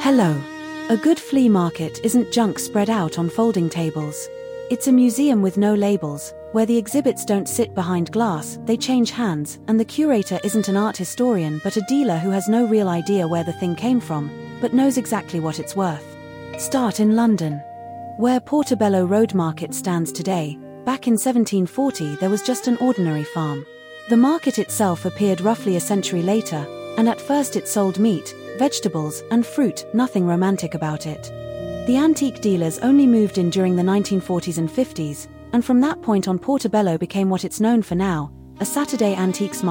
Hello. A good flea market isn't junk spread out on folding tables. It's a museum with no labels, where the exhibits don't sit behind glass, they change hands, and the curator isn't an art historian but a dealer who has no real idea where the thing came from, but knows exactly what it's worth. Start in London. Where Portobello Road Market stands today, back in 1740 there was just an ordinary farm. The market itself appeared roughly a century later, and at first it sold meat, vegetables, and fruit, nothing romantic about it. The antique dealers only moved in during the 1940s and 50s, and from that point on Portobello became what it's known for now, a Saturday antiques market.